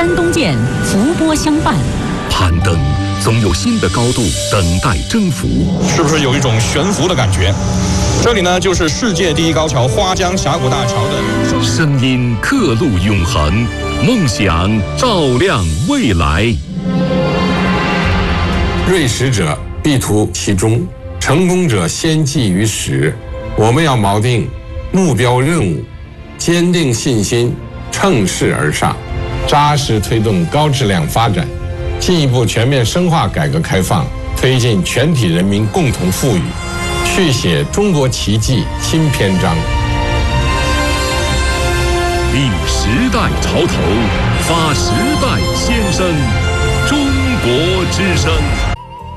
山东见，伏波相伴。 攀登总有新的高度等待征服， 是不是有一种悬浮的感觉？这里呢，就是世界第一高桥花江峡谷大桥的声音刻录永恒，梦想照亮未来。 锐识者必图其中，成功者先记于始。我们要锚定目标任务，坚定信心，乘势而上，扎实推动高质量发展，进一步全面深化改革开放，推进全体人民共同富裕，续写中国奇迹新篇章。 立时代潮头，发时代先声，中国之声。